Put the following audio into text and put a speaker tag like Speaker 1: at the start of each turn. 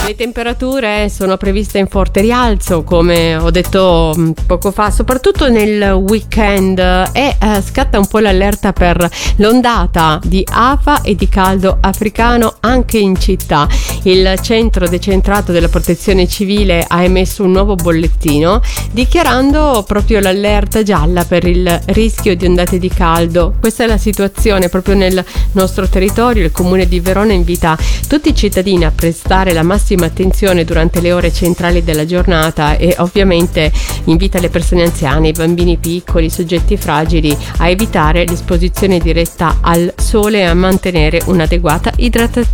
Speaker 1: Le temperature sono previste in forte rialzo, come ho detto poco fa, soprattutto nel weekend, e scatta un po' l'allerta per l'ondata di afa e di caldo africano anche in città. Il centro decentrato della protezione civile ha emesso un nuovo bollettino dichiarando proprio l'allerta gialla per il rischio di ondate di caldo. Questa è la situazione proprio nel nostro territorio. Il comune di Verona invita tutti i cittadini a prestare la massima attenzione durante le ore centrali della giornata e ovviamente invita le persone anziane, i bambini piccoli, i soggetti fragili a evitare l'esposizione diretta al sole e a mantenere un'adeguata idratazione.